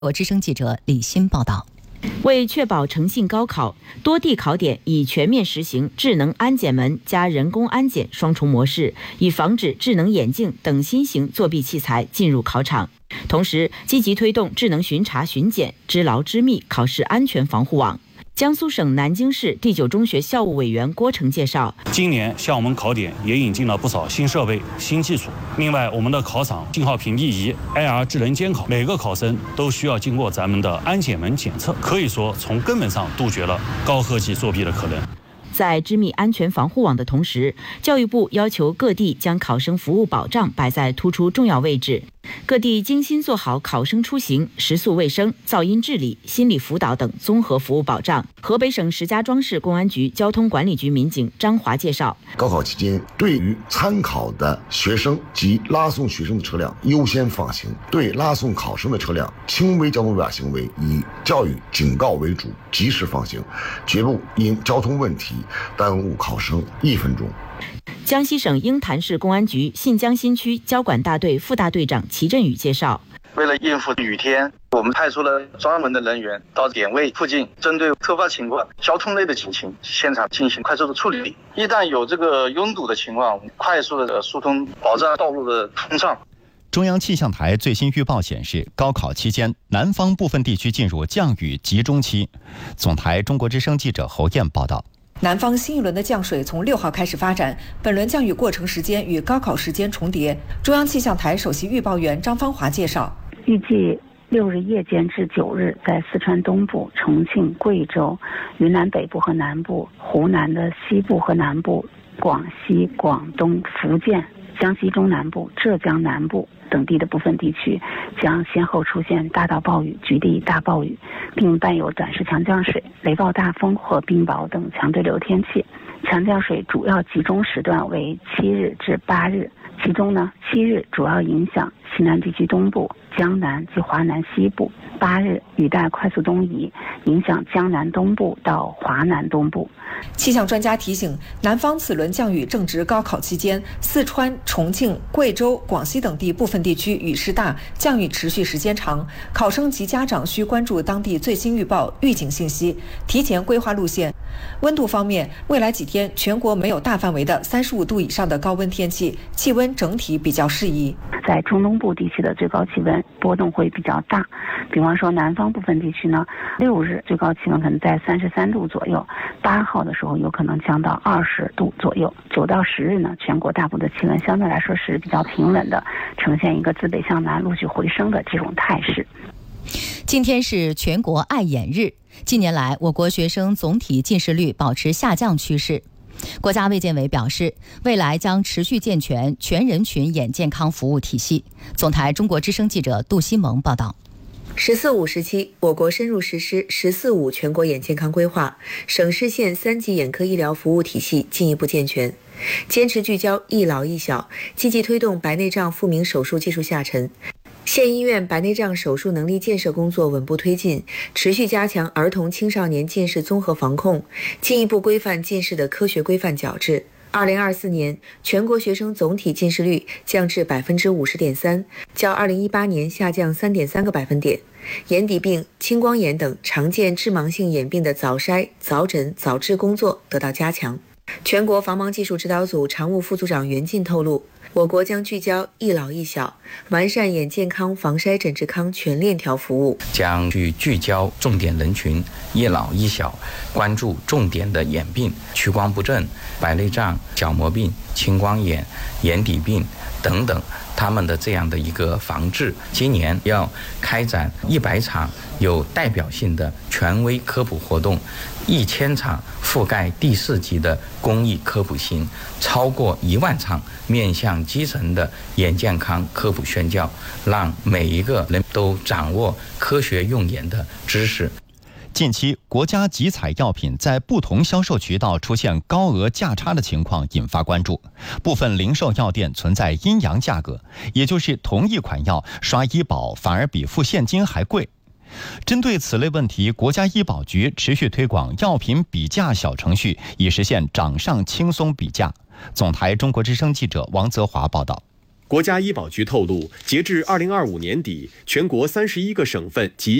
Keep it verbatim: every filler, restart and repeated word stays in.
我之声记者李欣报道。 为确保诚信高考，多地考点已全面实行智能安检门加人工安检双重模式，以防止智能眼镜等新型作弊器材进入考场。同时，积极推动智能巡查巡检、知牢知密考试安全防护网。江苏省南京市第九中学校务委员郭成介绍， 今年向我们考点也引进了不少新设备、新技术。另外，我们的考场信号屏蔽仪、I R 智能监考，每个考生都需要经过咱们的安检门检测，可以说从根本上杜绝了高科技作弊的可能。 在知密安全防护网的同时，教育部要求各地将考生服务保障摆在突出重要位置。各地精心做好考生出行、食宿卫生、噪音治理、心理辅导等综合服务保障。河北省石家庄市公安局交通管理局民警张华介绍， 高考期间，对于参考的学生及拉送学生的车辆优先放行，对拉送考生的车辆轻微交通违法行为以教育警告为主，及时放行，绝不因交通问题耽误考生一分钟。 江西省鹰潭市公安局信江新区交管大队副大队长齐振宇介绍， 为了应付雨天，我们派出了专门的人员到点位附近，针对突发情况、交通类的警情，现场进行快速的处理。一旦有这个拥堵的情况，我们快速的疏通，保障道路的通畅。 中央气象台最新预报显示，高考期间，南方部分地区进入降雨集中期。总台中国之声记者侯燕报道。 南方新一轮的降水从六号开始发展，本轮降雨过程时间与高考时间重叠。中央气象台首席预报员张芳华介绍， 预计六日夜间至九日，在四川东部、重庆、贵州、云南北部和南部、湖南的西部和南部、广西、广东、福建、江西中南部、浙江南部等地的部分地区将先后出现大到暴雨、局地大暴雨，并伴有短时强降水、雷暴大风或冰雹等强对流天气。强降水主要集中时段为七日至八日，其中呢，七日主要影响西南地区东部、江南及华南西部；八日雨带快速东移，影响江南东部到华南东部。 气象专家提醒，南方此轮降雨正值高考期间，四川、重庆、贵州、广西等地部分地区雨势大，降雨持续时间长。考生及家长需关注当地最新预报、预警信息，提前规划路线。温度方面，未来几天全国没有大范围的三十五度以上的高温天气，气温整体比较适宜。 在中东部地区的最高气温波动会比较大，比方说南方部分地区呢，六日最高气温可能在三十三度左右，八号的时候有可能降到二十度左右。九到十日呢，全国大部的气温相对来说是比较平稳的，呈现一个自北向南陆续回升的这种态势。 今天是全国爱眼日，近年来我国学生总体近视率保持下降趋势。国家卫健委表示，未来将持续健全全人群眼健康服务体系。总台中国之声记者杜西萌报道。 十四五时期，我国深入实施“十四五”全国眼健康规划，省市县三级眼科医疗服务体系进一步健全，坚持聚焦一老一小，积极推动白内障复明手术技术下沉。县医院白内障手术能力建设工作稳步推进，持续加强儿童青少年近视综合防控，进一步规范近视的科学规范矫治。二零二四年，全国学生总体近视率降至百分之五十点三，较二零一八年下降三点三个百分点。眼底病、青光眼等常见致盲性眼病的早筛、早诊、早治工作得到加强。全国防盲技术指导组常务副组长袁进透露，我国将聚焦一老一小，完善眼健康防筛诊治康全链条服务， 将去聚焦重点人群一老一小，关注重点的眼病，屈光不正、白内障、角膜病、青光眼、眼底病等等，他们的这样的一个防治。今年要开展一百场有代表性的权威科普活动，一千场覆盖第四级的公益科普型，超过一万场面向基层的眼健康科普宣教，让每一个人都掌握科学用眼的知识。 近期，国家集采药品在不同销售渠道出现高额价差的情况引发关注，部分零售药店存在阴阳价格，也就是同一款药刷医保反而比付现金还贵。针对此类问题，国家医保局持续推广药品比价小程序，以实现掌上轻松比价。总台中国之声记者王泽华报道。 国家医保局透露，截至二零二五年底，全国三十一个省份及